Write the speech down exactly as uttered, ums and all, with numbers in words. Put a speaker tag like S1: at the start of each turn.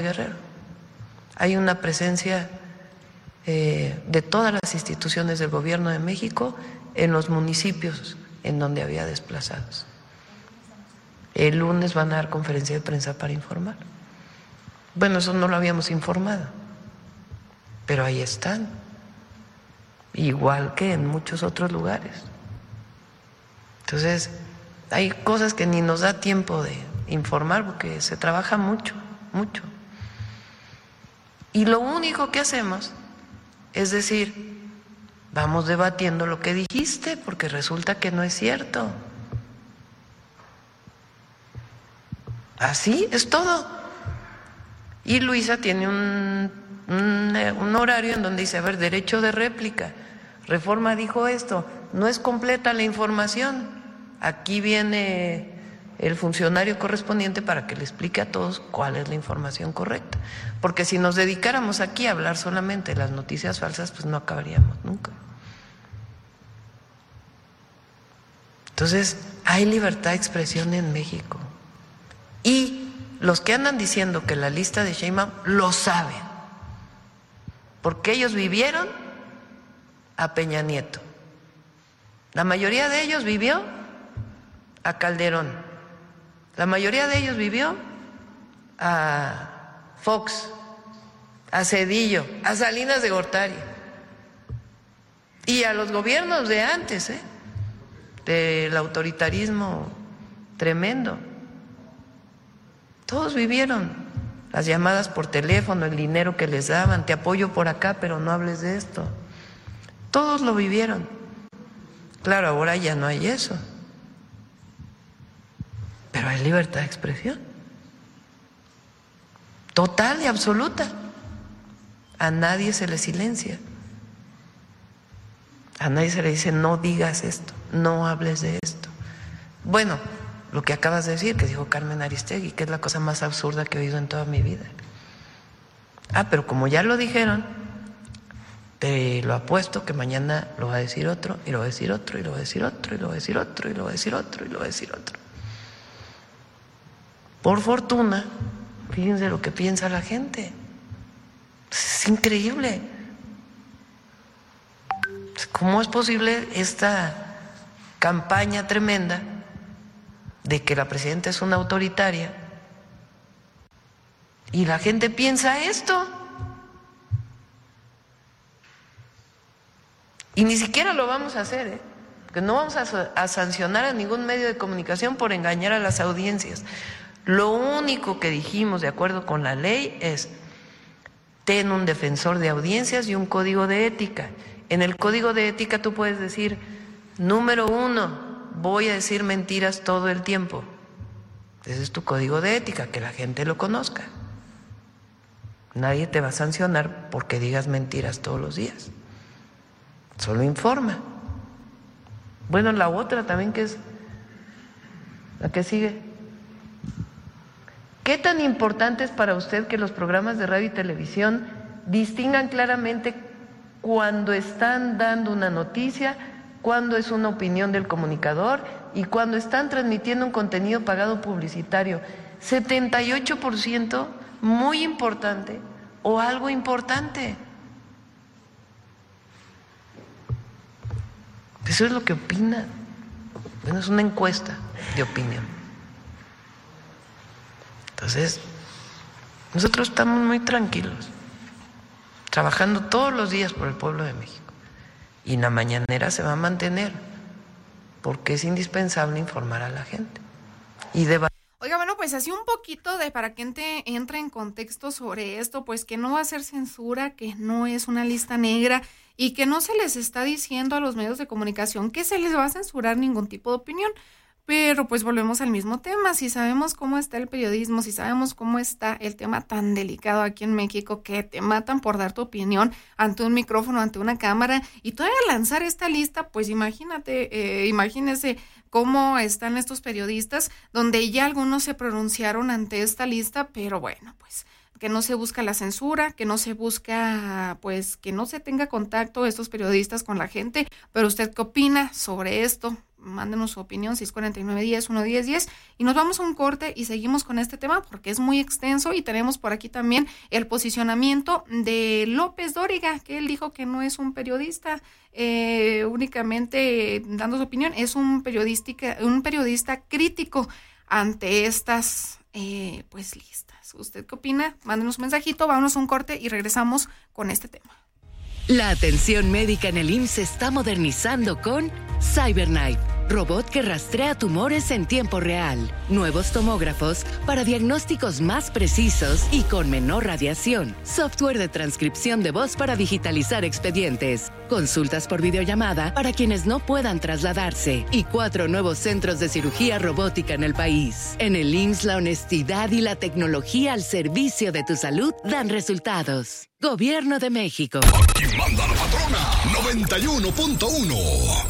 S1: Guerrero. Hay una presencia eh, de todas las instituciones del gobierno de México en los municipios en donde había desplazados. El lunes van a dar conferencia de prensa para informar. Bueno, eso no lo habíamos informado, pero ahí están, igual que en muchos otros lugares. Entonces, hay cosas que ni nos da tiempo de informar porque se trabaja mucho, mucho. Y lo único que hacemos es decir, vamos debatiendo lo que dijiste porque resulta que no es cierto. Así es todo. Y Luisa tiene un, un, un horario en donde dice, a ver, derecho de réplica, Reforma dijo esto, no es completa la información, aquí viene el funcionario correspondiente para que le explique a todos cuál es la información correcta, porque si nos dedicáramos aquí a hablar solamente de las noticias falsas, pues no acabaríamos nunca. Entonces, hay libertad de expresión en México. Y los que andan diciendo que la lista de Sheinbaum lo saben, porque ellos vivieron a Peña Nieto. La mayoría de ellos vivió a Calderón. La mayoría de ellos vivió a Fox, a Zedillo, a Salinas de Gortari y a los gobiernos de antes, ¿eh? Del autoritarismo tremendo. Todos vivieron las llamadas por teléfono, el dinero que les daban, te apoyo por acá, pero no hables de esto. Todos lo vivieron. Claro, ahora ya no hay eso. Pero hay libertad de expresión. Total y absoluta. A nadie se le silencia. A nadie se le dice, no digas esto, no hables de esto. Bueno, lo que acabas de decir, que dijo Carmen Aristegui, que es la cosa más absurda que he oído en toda mi vida. Ah, pero como ya lo dijeron, te lo apuesto que mañana lo va a decir otro, y lo va a decir otro, y lo va a decir otro, y lo va a decir otro, y lo va a decir otro, y lo va a decir otro. Por fortuna, fíjense lo que piensa la gente. Es increíble. ¿Cómo es posible esta campaña tremenda de que la presidenta es una autoritaria y la gente piensa esto? Y ni siquiera lo vamos a hacer, ¿eh? Porque no vamos a, a sancionar a ningún medio de comunicación por engañar a las audiencias. Lo único que dijimos de acuerdo con la ley es ten un defensor de audiencias y un código de ética. En el código de ética tú puedes decir, número uno, voy a decir mentiras todo el tiempo. Ese es tu código de ética, que la gente lo conozca. Nadie te va a sancionar porque digas mentiras todos los días. Solo informa. Bueno, la otra también, que es la que sigue. ¿Qué tan importante es para usted que los programas de radio y televisión distingan claramente cuando están dando una noticia, cuando es una opinión del comunicador y cuando están transmitiendo un contenido pagado publicitario? setenta y ocho por ciento, muy importante o algo importante. Eso es lo que opina. Bueno, es una encuesta de opinión. Entonces, nosotros estamos muy tranquilos, trabajando todos los días por el pueblo de México. Y la mañanera se va a mantener, porque es indispensable informar a la gente. Y de...
S2: Oiga, bueno, pues así un poquito de para que entre, entre en contexto sobre esto, pues que no va a ser censura, que no es una lista negra y que no se les está diciendo a los medios de comunicación que se les va a censurar ningún tipo de opinión. Pero pues volvemos al mismo tema, si sabemos cómo está el periodismo, si sabemos cómo está el tema tan delicado aquí en México, que te matan por dar tu opinión ante un micrófono, ante una cámara, y todavía lanzar esta lista, pues imagínate, eh, imagínese cómo están estos periodistas, donde ya algunos se pronunciaron ante esta lista, pero bueno, pues que no se busca la censura, que no se busca, pues, que no se tenga contacto estos periodistas con la gente. Pero ¿usted qué opina sobre esto? mándenos su opinión, seis cuatro nueve, diez, uno diez diez, y nos vamos a un corte y seguimos con este tema porque es muy extenso y tenemos por aquí también el posicionamiento de López Dóriga, que él dijo que no es un periodista eh, únicamente dando su opinión, es un periodista, un periodista crítico ante estas eh, pues listas. ¿Usted qué opina? Mándenos un mensajito, vámonos a un corte y regresamos con este tema.
S3: La atención médica en el I M S se está modernizando con CyberKnife, robot que rastrea tumores en tiempo real. Nuevos tomógrafos para diagnósticos más precisos y con menor radiación. Software de transcripción de voz para digitalizar expedientes. Consultas por videollamada para quienes no puedan trasladarse. Y cuatro nuevos centros de cirugía robótica en el país. En el I M S, la honestidad y la tecnología al servicio de tu salud dan resultados. Gobierno de México.
S4: Aquí manda la patrona, noventa y uno punto uno.